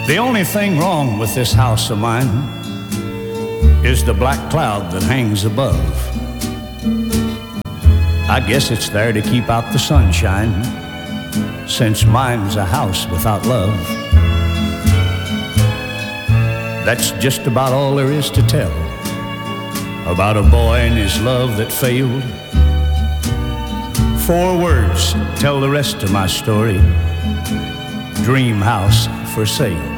The only thing wrong with this house of mine is the black cloud that hangs above. I guess it's there to keep out the sunshine, since mine's a house without love. That's just about all there is to tell about a boy and his love that failed. 4 words tell the rest of my story: dream house for sale.